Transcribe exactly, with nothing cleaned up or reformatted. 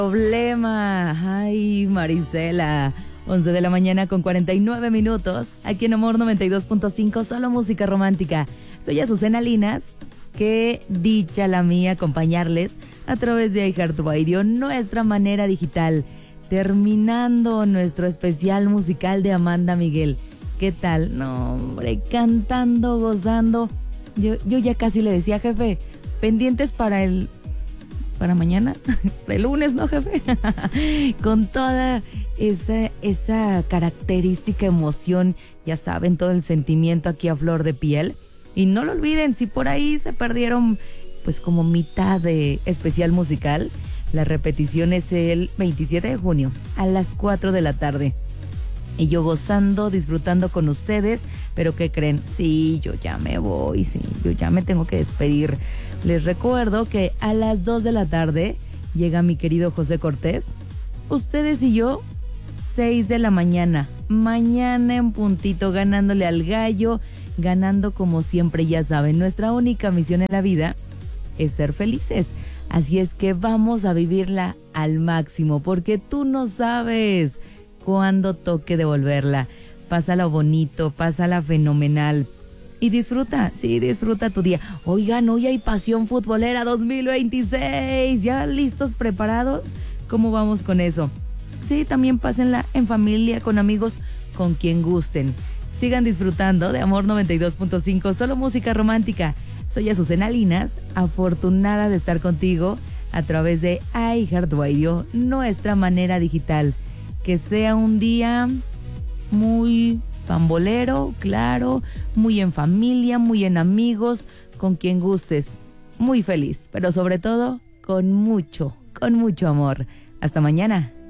Problema. Ay, Marisela. once de la mañana con cuarenta y nueve minutos. Aquí en Amor noventa y dos punto cinco, solo música romántica. Soy Azucena Linas. Qué dicha la mía acompañarles a través de iHeartRadio, nuestra manera digital. Terminando nuestro especial musical de Amanda Miguel. ¿Qué tal? No, hombre, cantando, gozando. Yo, yo ya casi le decía, jefe, pendientes para el... para mañana, el lunes, ¿no, jefe? Con toda esa, esa característica emoción, ya saben, todo el sentimiento aquí a flor de piel. Y no lo olviden, si por ahí se perdieron, pues como mitad de especial musical, la repetición es el veintisiete de junio a las cuatro de la tarde. Y yo gozando, disfrutando con ustedes, pero ¿qué creen? Sí, yo ya me voy, sí, yo ya me tengo que despedir. Les recuerdo que a las dos de la tarde llega mi querido José Cortés. Ustedes y yo, seis de la mañana, mañana en puntito, ganándole al gallo, ganando como siempre, ya saben, nuestra única misión en la vida es ser felices. Así es que vamos a vivirla al máximo, porque tú no sabes cuándo toque devolverla. Pásala bonito, pásala fenomenal y disfruta, sí, disfruta tu día. Oigan, hoy hay Pasión Futbolera dos mil veintiséis, ¿ya listos, preparados? ¿Cómo vamos con eso? Sí, también pásenla en familia, con amigos, con quien gusten. Sigan disfrutando de Amor noventa y dos punto cinco, solo música romántica. Soy Azucena Linas, afortunada de estar contigo a través de iHeartRadio, nuestra manera digital. Que sea un día muy pambolero, claro, muy en familia, muy en amigos, con quien gustes, muy feliz, pero sobre todo con mucho, con mucho amor. Hasta mañana.